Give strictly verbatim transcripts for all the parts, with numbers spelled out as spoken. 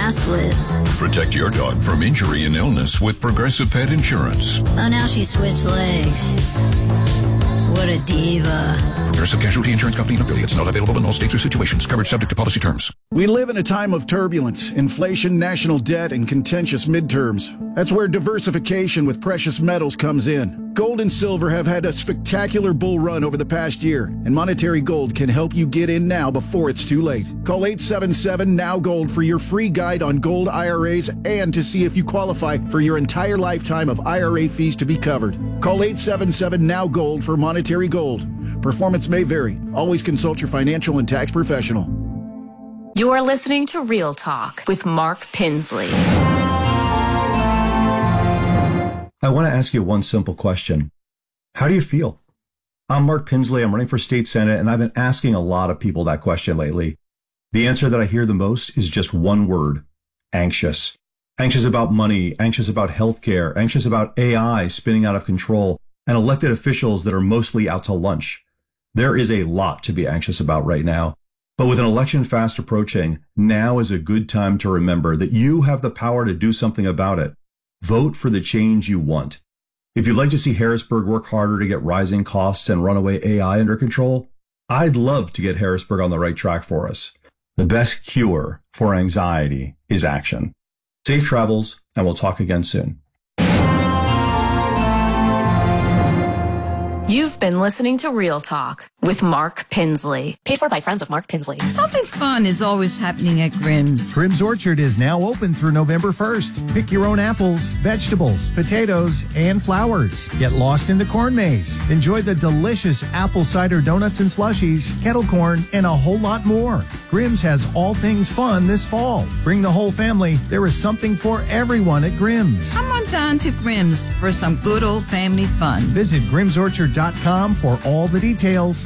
ass lit. Protect your dog from injury and illness with Progressive Pet Insurance. Oh, now she switched legs. What a diva. Progressive Casualty Insurance Company and affiliates. Not available in all states or situations. Coverage subject to policy terms. We live in a time of turbulence, inflation, national debt, and contentious midterms. That's where diversification with precious metals comes in. Gold and silver have had a spectacular bull run over the past year, and Monetary Gold can help you get in now before it's too late. Call eight seven seven, N O W Gold for your free guide on gold I R As and to see if you qualify for your entire lifetime of I R A fees to be covered. Call eight seven seven, N O W Gold for Monetary Gold. Performance may vary. Always consult your financial and tax professional. You're listening to Real Talk with Mark Pinsley. I want to ask you one simple question. How do you feel? I'm Mark Pinsley. I'm running for state senate, and I've been asking a lot of people that question lately. The answer that I hear the most is just one word: anxious. Anxious about money, anxious about healthcare, anxious about A I spinning out of control, and elected officials that are mostly out to lunch. There is a lot to be anxious about right now. But with an election fast approaching, now is a good time to remember that you have the power to do something about it. Vote for the change you want. If you'd like to see Harrisburg work harder to get rising costs and runaway A I under control, I'd love to get Harrisburg on the right track for us. The best cure for anxiety is action. Safe travels, and we'll talk again soon. You've been listening to Real Talk with Mark Pinsley. Paid for by friends of Mark Pinsley. Something fun is always happening at Grimm's. Grimm's Orchard is now open through November first. Pick your own apples, vegetables, potatoes, and flowers. Get lost in the corn maze. Enjoy the delicious apple cider donuts and slushies, kettle corn, and a whole lot more. Grimm's has all things fun this fall. Bring the whole family. There is something for everyone at Grimm's. Come on down to Grimm's for some good old family fun. Visit grims orchard dot com for all the details.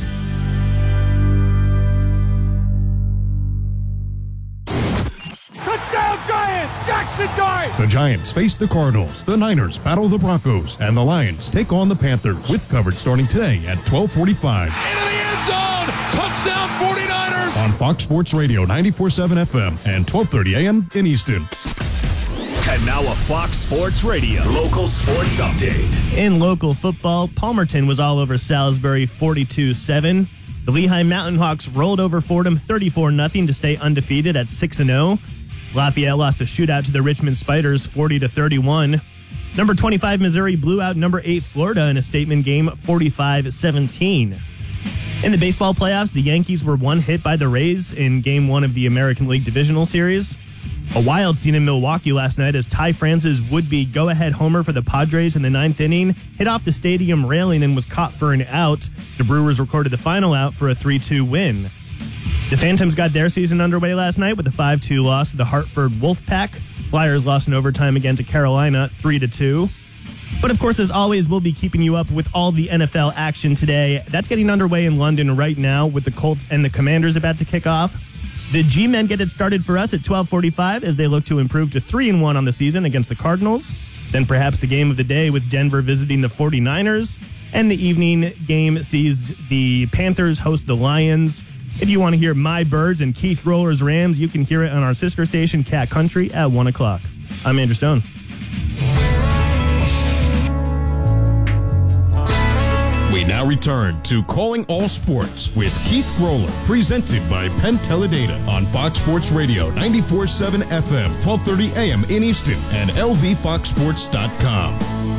Touchdown Giants! Jackson Dart! The Giants face the Cardinals, the Niners battle the Broncos, and the Lions take on the Panthers. With coverage starting today at twelve forty-five. Into the end zone! Touchdown forty-niners! On Fox Sports Radio ninety-four point seven F M and twelve thirty A M in Easton. And now a Fox Sports Radio local sports update. In local football, Palmerton was all over Salisbury forty-two seven. The Lehigh Mountain Hawks rolled over Fordham thirty-four nothing to stay undefeated at six and oh. Lafayette lost a shootout to the Richmond Spiders forty to thirty-one. Number twenty-five Missouri blew out number eight Florida in a statement game forty-five seventeen. In the baseball playoffs, the Yankees were one hit by the Rays in game one of the American League Divisional Series. A wild scene in Milwaukee last night as Ty France's would-be go-ahead homer for the Padres in the ninth inning hit off the stadium railing and was caught for an out. The Brewers recorded the final out for a three two win. The Phantoms got their season underway last night with a five two loss to the Hartford Wolfpack. Flyers lost in overtime again to Carolina three to two. But of course, as always, we'll be keeping you up with all the N F L action today. That's getting underway in London right now with the Colts and the Commanders about to kick off. The G-Men get it started for us at twelve forty-five as they look to improve to three and one on the season against the Cardinals. Then perhaps the game of the day with Denver visiting the forty-niners. And the evening game sees the Panthers host the Lions. If you want to hear My Birds and Keith Roller's Rams, you can hear it on our sister station, Cat Country, at one o'clock. I'm Andrew Stone. We now return to Calling All Sports with Keith Groller, presented by Penn Teledata on Fox Sports Radio ninety-four point seven F M, twelve thirty A M in Easton, and L V fox sports dot com.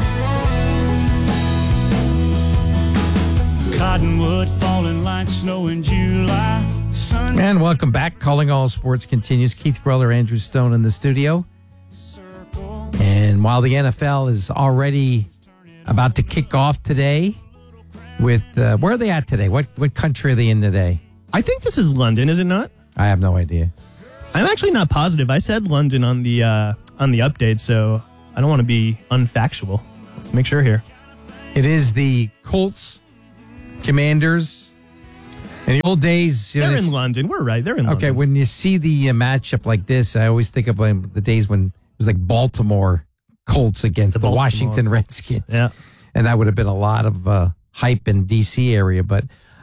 Cottonwood falling like snow in July. Sun- and welcome back. Calling All Sports continues. Keith Groller, Andrew Stone in the studio. And while the N F L is already about to kick off today, with uh, where are they at today? What what country are they in today? I think this is London, is it not? I have no idea. I'm actually not positive. I said London on the uh, on the update, so I don't want to be unfactual. Let's make sure here. It is the Colts, Commanders. In the old days, you know, they're this, in London. We're right. They're in London. Okay, when you see the uh, matchup like this, I always think of um, the days when it was like Baltimore Colts against the, the Washington Colts. Redskins. Yeah, and that would have been a lot of. Uh, hype in D C area, but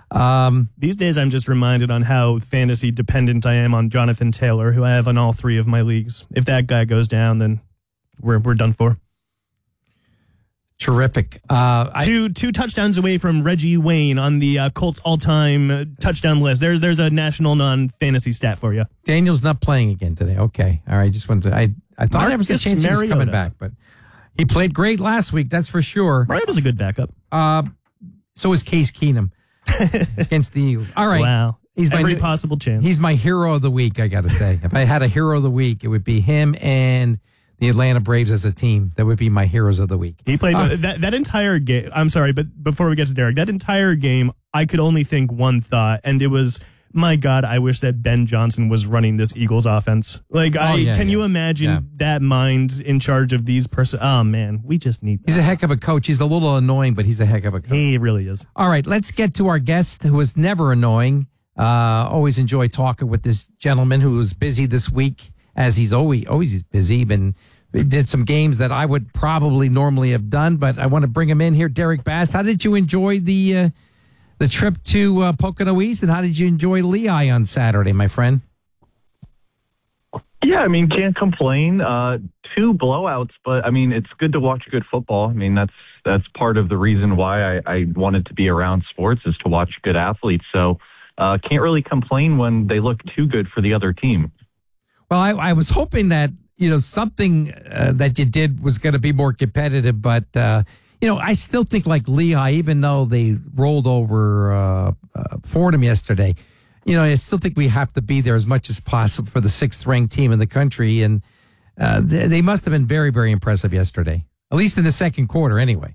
Um, These days, I'm just reminded on how fantasy dependent I am on Jonathan Taylor, who I have on all three of my leagues. If that guy goes down, then we're we're done for. Terrific. Uh, I, two two touchdowns away from Reggie Wayne on the uh, Colts all-time uh, touchdown list. There's there's a national non-fantasy stat for you. Daniel's not playing again today. Okay. All right. Just wanted to, I, I thought Marcus there was a chance he was coming Mariota. back, but he played great last week. That's for sure. Mariota's a good backup. Uh, so is Case Keenum against the Eagles. All right. Wow. He's my Every new- possible chance. He's my hero of the week, I got to say. If I had a hero of the week, it would be him and the Atlanta Braves as a team. That would be my heroes of the week. He played Uh, that that entire game. I'm sorry, but before we get to Derek, that entire game, I could only think one thought, and it was, my God, I wish that Ben Johnson was running this Eagles offense. Like, Oh, I yeah, can yeah. you imagine Yeah. that mind in charge of these person? Oh man, we just need. He's a heck of a coach. He's a little annoying, but he's a heck of a coach. He really is. All right, let's get to our guest who is never annoying. Uh, always enjoy talking with this gentleman who was busy this week, as he's always always is busy. Been did some games that I would probably normally have done, but I want to bring him in here. Derek Bass, how did you enjoy the uh, the trip to uh, Pocono East, and how did you enjoy Lehigh on Saturday, my friend? Yeah, I mean, can't complain. Uh, two blowouts, but I mean, it's good to watch good football. I mean, that's that's part of the reason why I, I wanted to be around sports, is to watch good athletes. So uh, can't really complain when they look too good for the other team. Well, I, I was hoping that, you know, something uh, that you did was going to be more competitive, but, uh, you know, I still think like Lehigh, even though they rolled over uh, uh, Fordham yesterday, you know, I still think we have to be there as much as possible for the sixth ranked team in the country. And uh, they, they must have been very, very impressive yesterday, at least in the second quarter anyway.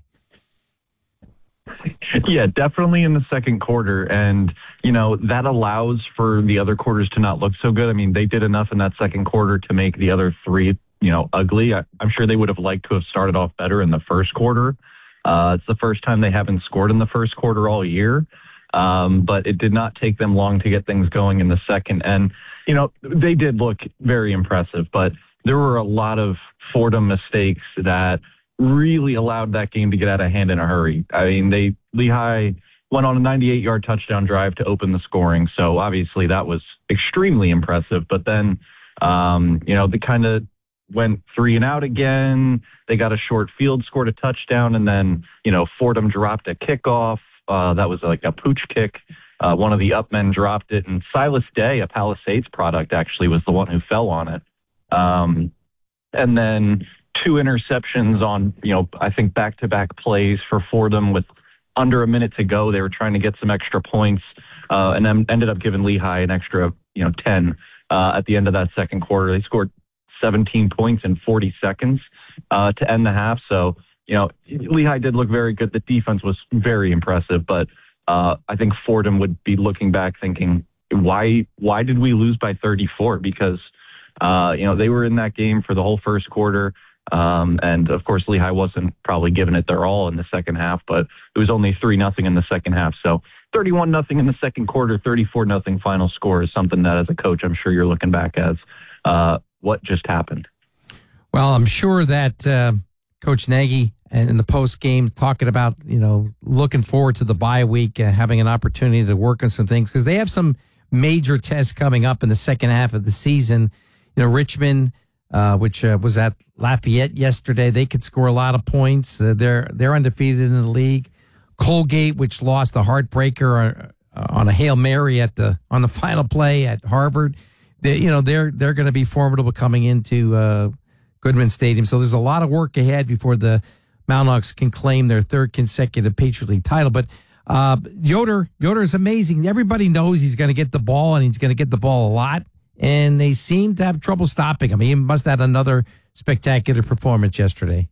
Yeah, definitely in the second quarter. And, you know, that allows for the other quarters to not look so good. I mean, they did enough in that second quarter to make the other three, you know, ugly. I, I'm sure they would have liked to have started off better in the first quarter. Uh, it's the first time they haven't scored in the first quarter all year. Um, but it did not take them long to get things going in the second. And, you know, they did look very impressive, but there were a lot of Fordham mistakes that really allowed that game to get out of hand in a hurry. I mean, they Lehigh went on a ninety-eight yard touchdown drive to open the scoring. So obviously that was extremely impressive. But then, um, you know, they kind of went three and out again. They got a short field, scored a touchdown, and then, you know, Fordham dropped a kickoff. Uh, that was like a pooch kick. Uh, one of the up men dropped it, and Silas Day, a Palisades product, actually was the one who fell on it. Um, and then two interceptions on, you know, I think back-to-back plays for Fordham with under a minute to go. They were trying to get some extra points, uh, and then ended up giving Lehigh an extra, you know, ten uh, at the end of that second quarter. They scored seventeen points in forty seconds uh, to end the half. So, you know, Lehigh did look very good. The defense was very impressive, but uh, I think Fordham would be looking back thinking, why why did we lose by thirty-four? Because, uh, you know, they were in that game for the whole first quarter. Um, and of course, Lehigh wasn't probably giving it their all in the second half, but it was only three nothing in the second half. So thirty-one nothing in the second quarter, thirty-four nothing final score is something that as a coach, I'm sure you're looking back as uh, what just happened. Well, I'm sure that uh, Coach Nagy and in the post game talking about, you know, looking forward to the bye week, uh, having an opportunity to work on some things because they have some major tests coming up in the second half of the season. You know, Richmond, uh, which uh, was at Lafayette yesterday, they could score a lot of points. Uh, they're they're undefeated in the league. Colgate, which lost a heartbreaker uh, on a Hail Mary at the on the final play at Harvard. They, you know, they're they're going to be formidable coming into uh, Goodman Stadium. So there's a lot of work ahead before the Mountain Hawks can claim their third consecutive Patriot League title. But uh, Yoder, Yoder is amazing. Everybody knows he's going to get the ball, and he's going to get the ball a lot. And they seem to have trouble stopping him. He must have had another spectacular performance yesterday.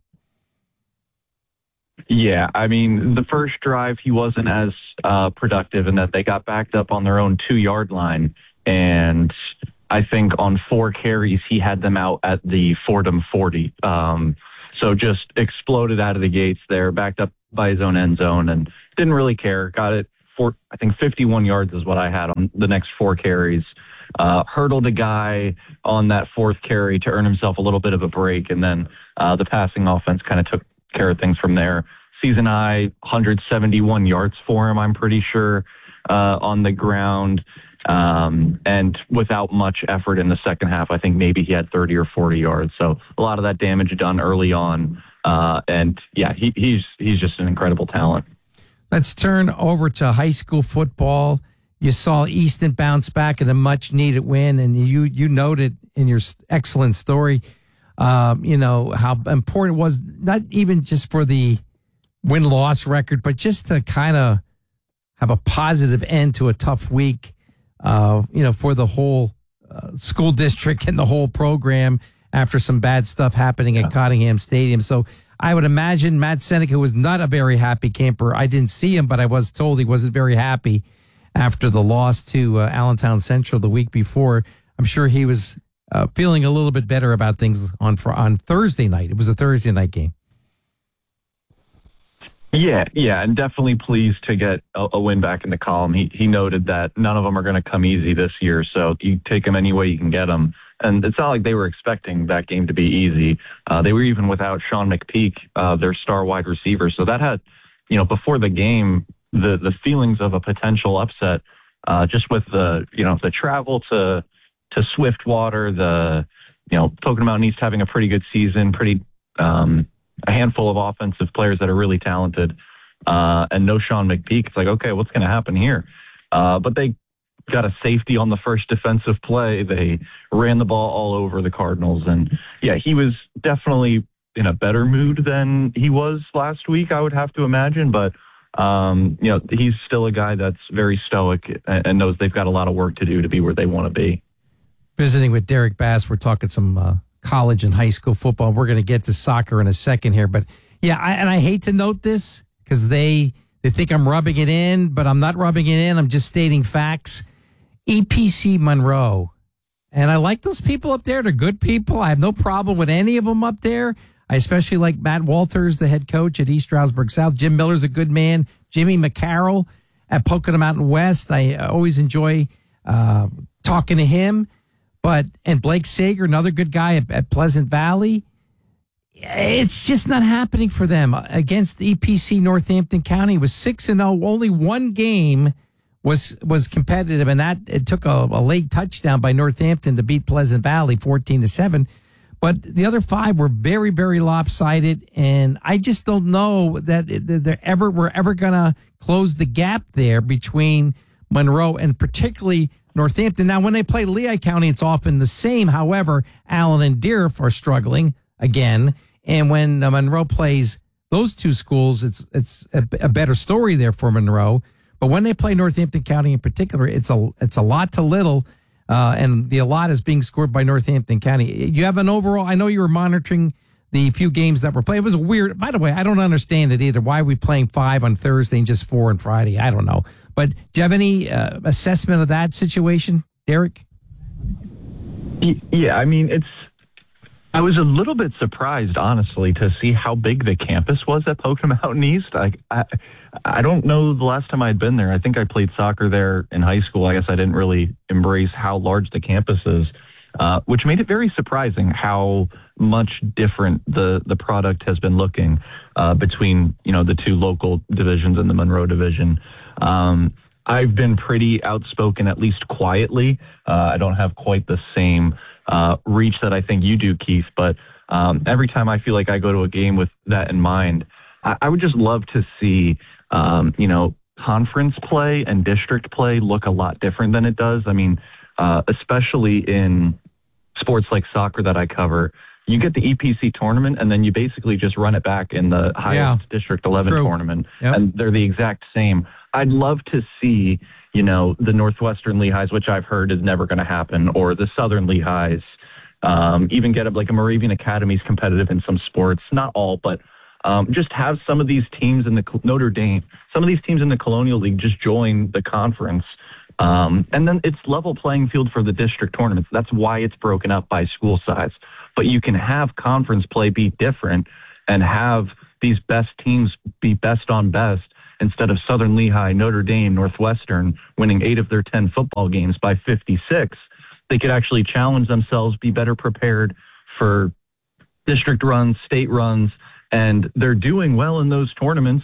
Yeah, I mean, the first drive, he wasn't as uh, productive in that they got backed up on their own two-yard line. And I think on four carries, he had them out at the Fordham forty. Um, so just exploded out of the gates there, backed up by his own end zone, and didn't really care. Got it for, I think, fifty-one yards is what I had on the next four carries. Uh, hurdled a guy on that fourth carry to earn himself a little bit of a break, and then uh, the passing offense kind of took care of things from there. Season high, one hundred seventy-one yards for him, I'm pretty sure. uh, on the ground, um, and without much effort in the second half. I think maybe he had thirty or forty yards. So a lot of that damage done early on. Uh, and yeah, he, he's he's just an incredible talent. Let's turn over to high school football. You saw Easton bounce back in a much-needed win, and you you noted in your excellent story, um, you know, how important it was, not even just for the win-loss record, but just to kind of have a positive end to a tough week, uh, you know, for the whole uh, school district and the whole program after some bad stuff happening at Cottingham Stadium. So I would imagine Matt Seneca was not a very happy camper. I didn't see him, but I was told he wasn't very happy after the loss to uh, Allentown Central the week before. I'm sure he was uh, feeling a little bit better about things on for, on Thursday night. It was a Thursday night game. Yeah, yeah, and definitely pleased to get a, a win back in the column. He he noted that none of them are going to come easy this year, so you take them any way you can get them. And it's not like they were expecting that game to be easy. Uh, they were even without Sean McPeak, uh, their star wide receiver. So that had, you know, before the game, the the feelings of a potential upset, uh, just with the, you know, the travel to to Swiftwater, the, you know, Pocono Mountain East having a pretty good season, pretty um, a handful of offensive players that are really talented, uh, and no Sean McPeak. It's like, okay, what's going to happen here? Uh, but they got a safety on the first defensive play. They ran the ball all over the Cardinals. And yeah, he was definitely in a better mood than he was last week, I would have to imagine. But, um, you know, he's still a guy that's very stoic and, and knows they've got a lot of work to do to be where they want to be. Visiting with Derek Bass, we're talking some uh, college and high school football. We're going to get to soccer in a second here. But yeah, I, and I hate to note this because they, they think I'm rubbing it in, but I'm not rubbing it in. I'm just stating facts. E P C Monroe. And I like those people up there. They're good people. I have no problem with any of them up there. I especially like Matt Walters, the head coach at East Stroudsburg South. Jim Miller's a good man. Jimmy McCarroll at Pocono Mountain West. I always enjoy uh, talking to him. But, and Blake Sager, another good guy at, at Pleasant Valley. It's just not happening for them. Against E P C Northampton County, it was six and oh. Only one game was was competitive, and that it took a, a late touchdown by Northampton to beat Pleasant Valley fourteen to seven. But the other five were very, very lopsided, and I just don't know that they're ever we're ever going to close the gap there between Monroe and particularly Northampton. Now, when they play Lehigh County, it's often the same. However, Allen and Deerf are struggling again, and when uh, Monroe plays those two schools, it's it's a, a better story there for Monroe. But when they play Northampton County in particular, it's a it's a lot to little, uh, and the a lot is being scored by Northampton County. You have an overall. I know you were monitoring the few games that were played. It was weird. By the way, I don't understand it either. Why are we playing five on Thursday and just four on Friday? I don't know. But do you have any uh, assessment of that situation, Derek? Yeah, I mean, it's. I was a little bit surprised, honestly, to see how big the campus was at Pocono Mountain East. Like, I, I don't know the last time I'd been there. I think I played soccer there in high school. I guess I didn't really embrace how large the campus is, uh, which made it very surprising how much different the, the product has been looking uh, between, you know, the two local divisions and the Monroe division. Um, I've been pretty outspoken, at least quietly. Uh, I don't have quite the same uh, reach that I think you do, Keith, but um, every time I feel like I go to a game with that in mind, I, I would just love to see, um, you know, conference play and district play look a lot different than it does. I mean, uh, especially in sports like soccer that I cover, you get the E P C tournament and then you basically just run it back in the highest yeah, District eleven true. tournament, yep. and they're the exact same. I'd love to see, you know, the Northwestern Lehighs, which I've heard is never going to happen, or the Southern Lehighs, um, even get up like a Moravian Academy's competitive in some sports, not all, but um, just have some of these teams in the Notre Dame, some of these teams in the Colonial League just join the conference. Um, and then it's level playing field for the district tournaments. That's why it's broken up by school size. But you can have conference play be different and have these best teams be best on best instead of Southern Lehigh, Notre Dame, Northwestern winning eight of their ten football games by fifty-six. They could actually challenge themselves, be better prepared for district runs, state runs, and they're doing well in those tournaments.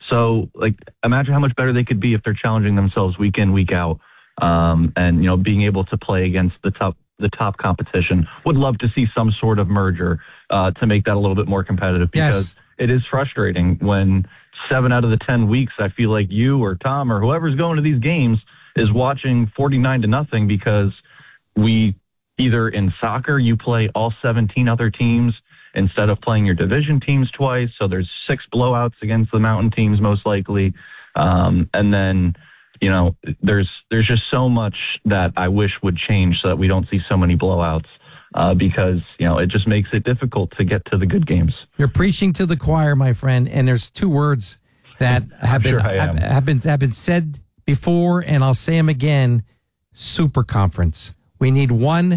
So, like, imagine how much better they could be if they're challenging themselves week in, week out, um, and you know, being able to play against the top the top competition. Would love to see some sort of merger uh, to make that a little bit more competitive, because yes. It is frustrating when seven out of the ten weeks, I feel like you or Tom or whoever's going to these games is watching forty-nine to nothing because we either in soccer, you play all seventeen other teams instead of playing your division teams twice. So there's six blowouts against the mountain teams, most likely. Um, and then, you know, there's, there's just so much that I wish would change so that we don't see so many blowouts. Uh, because, you know, it just makes it difficult to get to the good games. You're preaching to the choir, my friend, and there's two words that have been, sure have, have been have been said before, and I'll say them again: super conference. We need one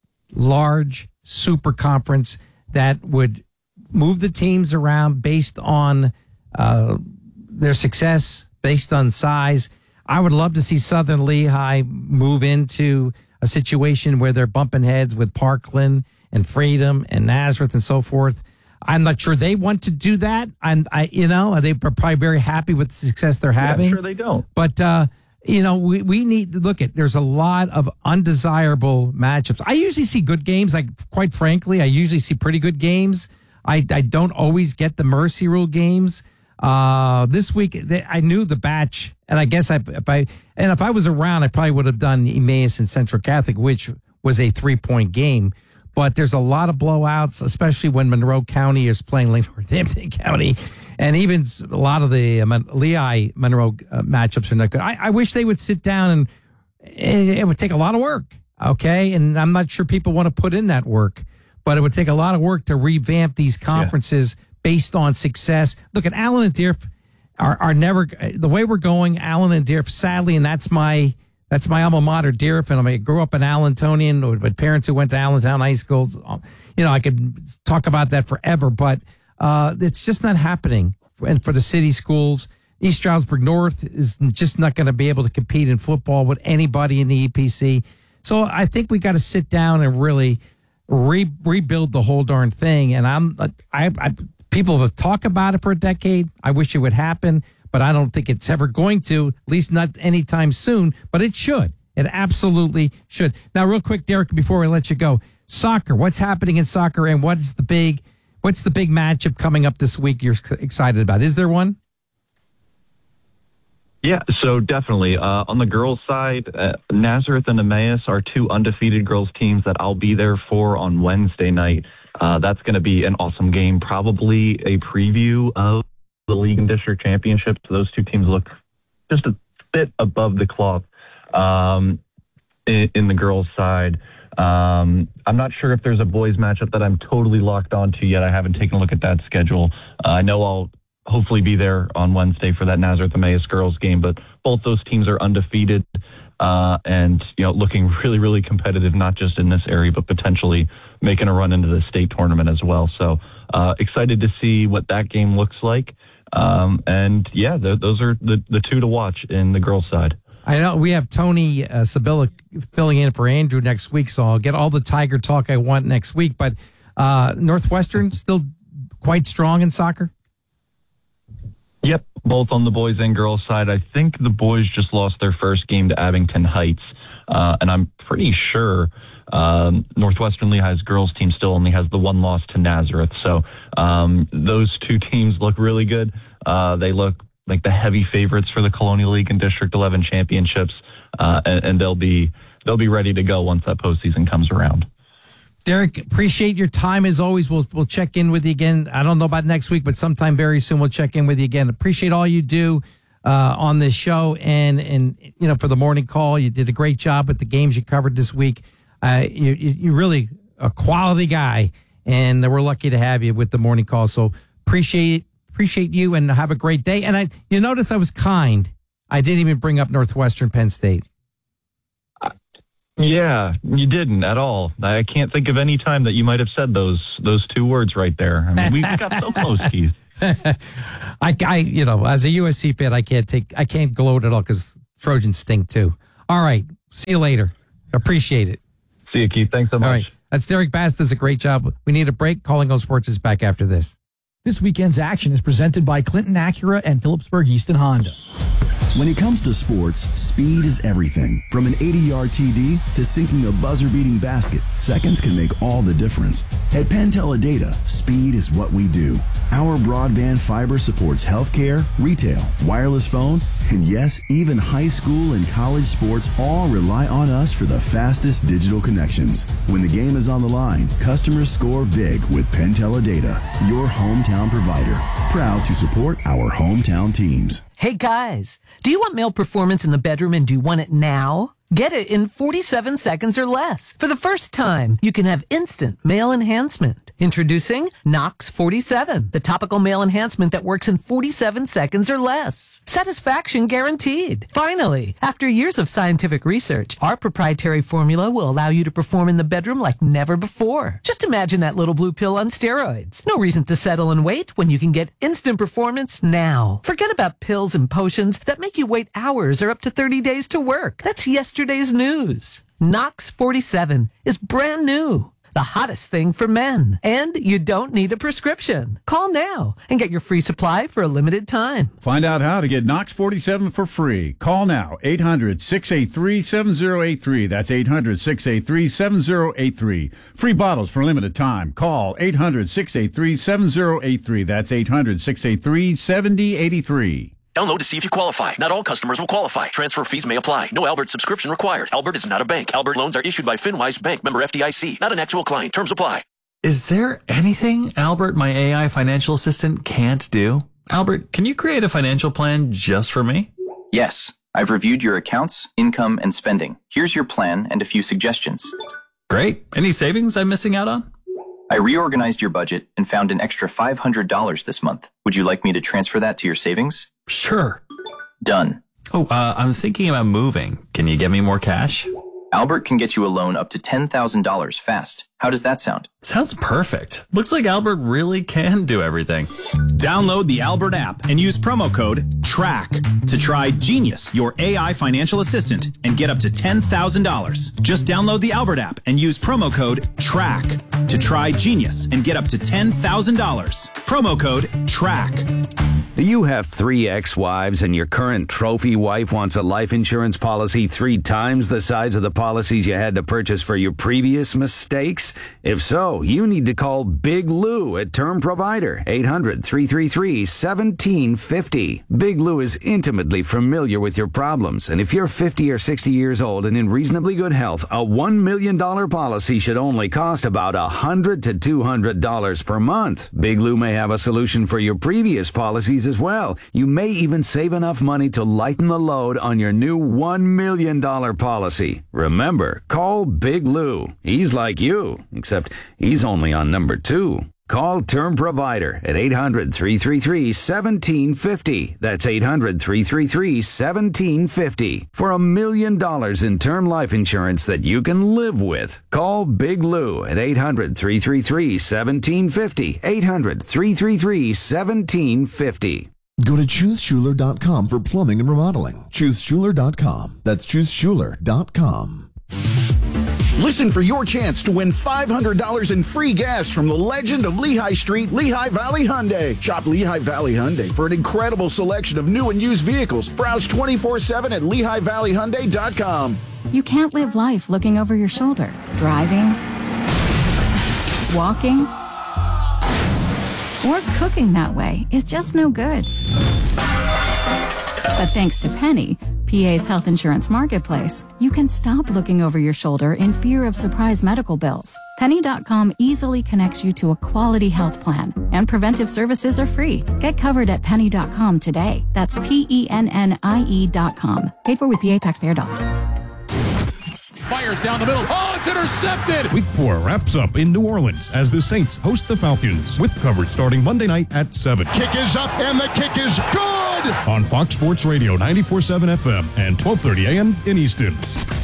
large super conference that would move the teams around based on uh, their success, based on size. I would love to see Southern Lehigh move into a situation where they're bumping heads with Parkland and Freedom and Nazareth and so forth. I'm not sure they want to do that. I'm, I, you know, they're probably very happy with the success they're having. Yeah, I'm sure they don't. But, uh, you know, we, we need to look at, there's a lot of undesirable matchups. I usually see good games. Like, quite frankly, I usually see pretty good games. I, I don't always get the Mercy Rule games. Uh, this week, they, I knew the batch, and I guess I, if I, and if I was around, I probably would have done Emmaus and Central Catholic, which was a three point game. But there's a lot of blowouts, especially when Monroe County is playing like Northampton County, and even a lot of the uh, Lehigh Monroe uh, matchups are not good. I, I wish they would sit down, and it, it would take a lot of work. Okay, and I'm not sure people want to put in that work, but it would take a lot of work to revamp these conferences. Yeah. Based on success. Look at Allen and Deerf are, are never the way we're going. Allen and Deerf, sadly, and that's my that's my alma mater, Deerf. And I grew up in Allentonian with parents who went to Allentown High School. You know, I could talk about that forever, but uh, it's just not happening. And for the city schools, East Stroudsburg North is just not going to be able to compete in football with anybody in the E P C. So I think we got to sit down and really re- rebuild the whole darn thing. And I'm I. I People have talked about it for a decade. I wish it would happen, but I don't think it's ever going to, at least not anytime soon, but it should. It absolutely should. Now, real quick, Derek, before we let you go, soccer, what's happening in soccer, and what's the big what's the big matchup coming up this week you're excited about? Is there one? Yeah, so definitely. Uh, on the girls' side, uh, Nazareth and Emmaus are two undefeated girls' teams that I'll be there for on Wednesday night. Uh, that's going to be an awesome game, probably a preview of the league and district championships. Those two teams look just a bit above the cloth um, in, in the girls' side. Um, I'm not sure if there's a boys' matchup that I'm totally locked onto yet. I haven't taken a look at that schedule. Uh, I know I'll hopefully be there on Wednesday for that Nazareth Emmaus girls game, but both those teams are undefeated. Uh, and, you know, looking really, really competitive, not just in this area, but potentially making a run into the state tournament as well. So uh, excited to see what that game looks like. Um, and, yeah, th- those are the, the two to watch in the girls' side. I know we have Tony uh, Sabilla filling in for Andrew next week, so I'll get all the Tiger talk I want next week. But uh, Northwestern still quite strong in soccer? Yep, both on the boys and girls side. I think the boys just lost their first game to Abington Heights, uh, and I'm pretty sure um, Northwestern Lehigh's girls team still only has the one loss to Nazareth. So um, those two teams look really good. Uh, they look like the heavy favorites for the Colonial League and District eleven championships, uh, and, and they'll be they'll be ready to go once that postseason comes around. Derek, appreciate your time as always. We'll we'll check in with you again. I don't know about next week, but sometime very soon we'll check in with you again. Appreciate all you do uh, on this show and and you know for the morning call. You did a great job with the games you covered this week. Uh, you you're really a quality guy, and we're lucky to have you with the morning call. So appreciate appreciate you and have a great day. And I you notice I was kind. I didn't even bring up Northwestern Penn State. Yeah, you didn't at all. I can't think of any time that you might have said those those two words right there. I mean, we got so close, Keith. I, I, you know, as a U S C fan, I can't take, I can't gloat at all because Trojans stink too. All right, see you later. Appreciate it. See you, Keith. Thanks so much. All right, that's Derek Bass. Does a great job. We need a break. Calling All Sports is back after this. This weekend's action is presented by Clinton Acura and Phillipsburg Easton Honda. When it comes to sports, speed is everything. From an eighty-yard T D to sinking a buzzer-beating basket, seconds can make all the difference. At Penn Teledata, speed is what we do. Our broadband fiber supports healthcare, retail, wireless phone, and yes, even high school and college sports all rely on us for the fastest digital connections. When the game is on the line, customers score big with Penn Teledata, your hometown provider. Proud to support our hometown teams. Hey guys, do you want male performance in the bedroom and do you want it now? Get it in forty-seven seconds or less. For the first time, you can have instant male enhancement. Introducing Nox forty-seven, the topical male enhancement that works in forty-seven seconds or less. Satisfaction guaranteed. Finally, after years of scientific research, our proprietary formula will allow you to perform in the bedroom like never before. Just imagine that little blue pill on steroids. No reason to settle and wait when you can get instant performance now. Forget about pills and potions that make you wait hours or up to thirty days to work. That's yesterday's news. Nox forty-seven is brand new. The hottest thing for men. And you don't need a prescription. Call now and get your free supply for a limited time. Find out how to get Nox forty-seven for free. Call now, eight hundred, six eight three, seven zero eight three. That's eight hundred, six eight three, seven zero eight three. Free bottles for limited time. Call eight hundred, six eight three, seven zero eight three. That's eight hundred, six eight three, seven zero eight three. Download to see if you qualify. Not all customers will qualify. Transfer fees may apply. No Albert subscription required. Albert is not a bank. Albert loans are issued by FinWise Bank, member F D I C. Not an actual client. Terms apply. Is there anything Albert, my A I financial assistant, can't do? Albert, can you create a financial plan just for me? Yes. I've reviewed your accounts, income, and spending. Here's your plan and a few suggestions. Great. Any savings I'm missing out on? I reorganized your budget and found an extra five hundred dollars this month. Would you like me to transfer that to your savings? Sure. Done. Oh, uh, I'm thinking about moving. Can you get me more cash? Albert can get you a loan up to ten thousand dollars fast. How does that sound? Sounds perfect. Looks like Albert really can do everything. Download the Albert app and use promo code TRACK to try Genius, your A I financial assistant, and get up to ten thousand dollars. Just download the Albert app and use promo code TRACK to try Genius and get up to ten thousand dollars. Promo code TRACK. Do you have three ex-wives and your current trophy wife wants a life insurance policy three times the size of the policies you had to purchase for your previous mistakes? If so, you need to call Big Lou at Term Provider, eight hundred, three three three, one seven five zero. Big Lou is intimately familiar with your problems, and if you're fifty or sixty years old and in reasonably good health, a one million dollars policy should only cost about one hundred to two hundred dollars per month. Big Lou may have a solution for your previous policies as well. You may even save enough money to lighten the load on your new one million dollars policy. Remember, call Big Lou. He's like you, except he's only on number two. Call Term Provider at eight hundred, three three three, one seven five zero. That's eight hundred, three three three, one seven five zero. For a million dollars in term life insurance that you can live with. Call Big Lou at eight hundred, three three three, one seven five zero. eight hundred, three three three, one seven five zero. Go to choose schuler dot com for plumbing and remodeling. choose schuler dot com. That's choose schuler dot com. Listen for your chance to win five hundred dollars in free gas from the legend of Lehigh Street, Lehigh Valley Hyundai. Shop Lehigh Valley Hyundai for an incredible selection of new and used vehicles. Browse twenty-four seven at lehigh valley hyundai dot com. You can't live life looking over your shoulder. Driving, walking, or cooking that way is just no good. But thanks to Penny, P A's health insurance marketplace, you can stop looking over your shoulder in fear of surprise medical bills. Penny dot com easily connects you to a quality health plan, and preventive services are free. Get covered at penny dot com today. That's P E N N I E dot com. Paid for with P A taxpayer dollars. Fires down the middle. Oh, it's intercepted. Week four wraps up in New Orleans as the Saints host the Falcons with coverage starting Monday night at seven. Kick is up and the kick is good. On Fox Sports Radio ninety-four point seven F M and twelve thirty A M in Easton.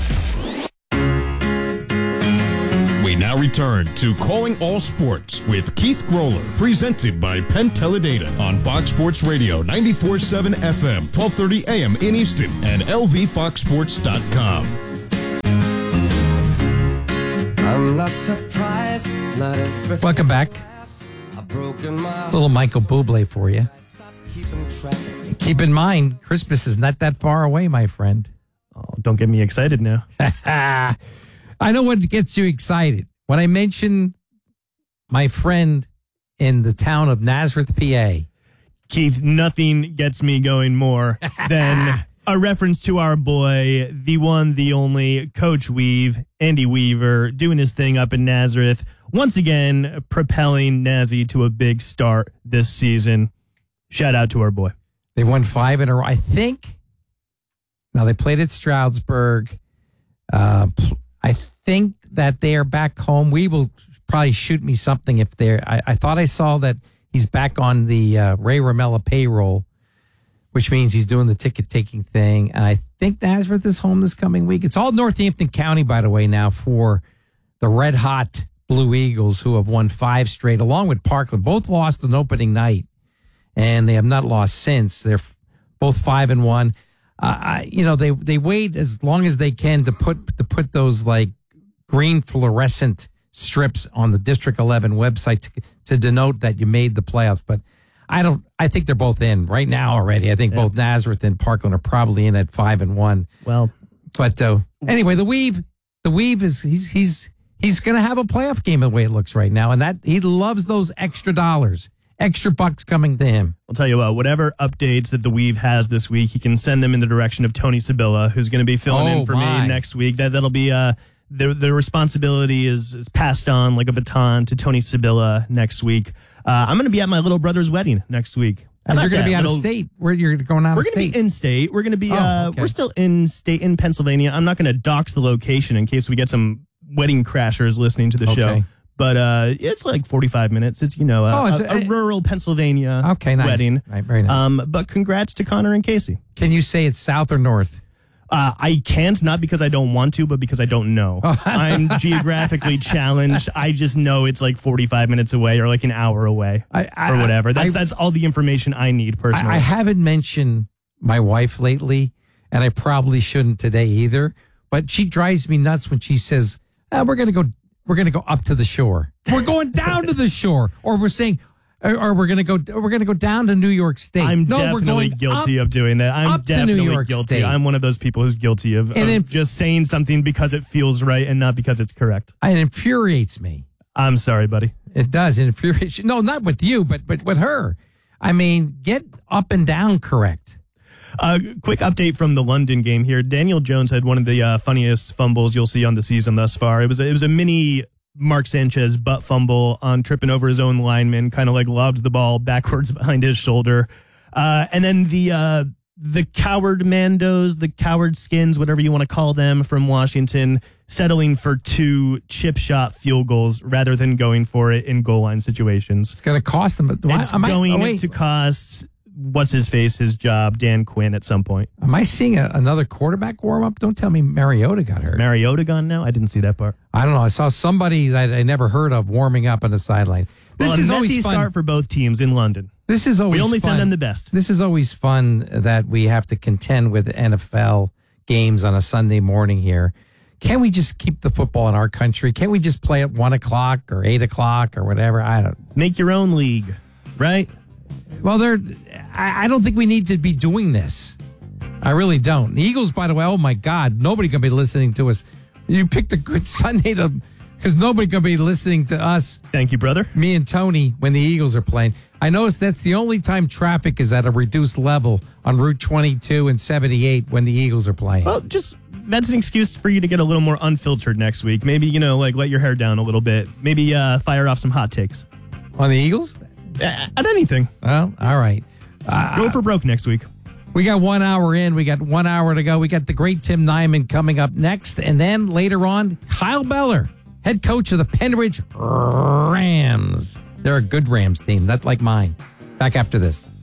We now return to Calling All Sports with Keith Groller, presented by Penn Teledata on Fox Sports Radio ninety-four point seven F M, twelve thirty A M in Easton and L V fox sports dot com. Welcome back. Little Michael Bublé for you. Keep in mind, Christmas is not that far away, my friend. Oh, don't get me excited now. I know what gets you excited. When I mention my friend in the town of Nazareth, P A. Keith, nothing gets me going more than a reference to our boy, the one, the only Coach Weave, Andy Weaver, doing his thing up in Nazareth. Once again, propelling Nazi to a big start this season. Shout out to our boy. They won five in a row. I think. Now, they played at Stroudsburg. Uh, I think that they are back home. We will probably shoot me something if they're. I, I thought I saw that he's back on the uh, Ray Ramella payroll, which means he's doing the ticket taking thing. And I think Nazareth is home this coming week. It's all Northampton County, by the way, now for the red hot Blue Eagles, who have won five straight, along with Parkland. Both lost on opening night, and they have not lost since. They're f- both five and one. Uh, I, you know, they they wait as long as they can to put to put those like green fluorescent strips on the District eleven website to, to denote that you made the playoffs. But I don't. I think they're both in right now already. I think yeah. both Nazareth and Parkland are probably in at five and one. Well, but uh, anyway, the Weave, the Weave is he's he's he's going to have a playoff game the way it looks right now, and that he loves those extra dollars. Extra bucks coming to him. I'll tell you what, whatever updates that the Weave has this week, he can send them in the direction of Tony Sibilla, who's going to be filling oh, in for my. me next week. That, that'll be, uh, the, the responsibility is, is passed on like a baton to Tony Sibilla next week. Uh, I'm going to be at my little brother's wedding next week. And you're going to be out little, of state. Where you're going out we're of state? We're going to be in state. We're going to be, oh, uh, okay. we're still in state in Pennsylvania. I'm not going to dox the location in case we get some wedding crashers listening to the okay. show. But uh, it's like forty-five minutes. It's, you know, a, oh, it's a, a, a rural Pennsylvania okay, nice. wedding. Right, very nice. Um, but congrats to Connor and Casey. Can you say it's south or north? Uh, I can't, not because I don't want to, but because I don't know. Oh. I'm geographically challenged. I just know it's like forty-five minutes away or like an hour away I, I, or whatever. That's I, that's all the information I need personally. I, I haven't mentioned my wife lately, and I probably shouldn't today either. But she drives me nuts when she says, oh, we're going to go We're going to go up to the shore. We're going down to the shore. Or we're saying, or, or we're going to go, we're going to go down to New York State. I'm no, definitely we're going guilty up, of doing that. I'm up definitely to New York guilty. State. I'm one of those people who's guilty of, of it, just saying something because it feels right and not because it's correct. It infuriates me. I'm sorry, buddy. It does. It infuriates you. No, not with you, but, but with her. I mean, get up and down correct. Uh, quick update from the London game here. Daniel Jones had one of the uh, funniest fumbles you'll see on the season thus far. It was a, it was a mini Mark Sanchez butt fumble on tripping over his own lineman, kind of like lobbed the ball backwards behind his shoulder. Uh, and then the uh, the coward Mandos, the coward skins, whatever you want to call them, from Washington, settling for two chip shot field goals rather than going for it in goal line situations. It's going to cost them. It's am going I, oh, to cost what's his face his job, Dan Quinn, at some point. Am I seeing a, another quarterback warm up? Don't tell me Mariota got hurt. Is Mariota gone now? I didn't see that part. I don't know. I saw somebody that I never heard of warming up on the sideline. This well, is a always messy fun. start for both teams in London. This is always we only fun. send them the best. This is always fun that we have to contend with N F L games on a Sunday morning here. Can't we just keep the football in our country? Can't we just play at one o'clock or eight o'clock or whatever? I don't make your own league, right? Well, they're. I, I don't think we need to be doing this. I really don't. The Eagles, by the way, oh my God, nobody gonna be listening to us. You picked a good Sunday to. Because nobody going to be listening to us. Thank you, brother. Me and Tony when the Eagles are playing. I noticed that's the only time traffic is at a reduced level on Route twenty-two and seventy-eight when the Eagles are playing. Well, just that's an excuse for you to get a little more unfiltered next week. Maybe, you know, like let your hair down a little bit. Maybe uh, fire off some hot takes. On the Eagles? At anything. Well, all right. Uh, Go for broke next week. We got one hour in. We got one hour to go. We got the great Tim Nyman coming up next. And then later on, Kyle Beller, head coach of the Penridge Rams. They're a good Rams team, not like mine. Back after this.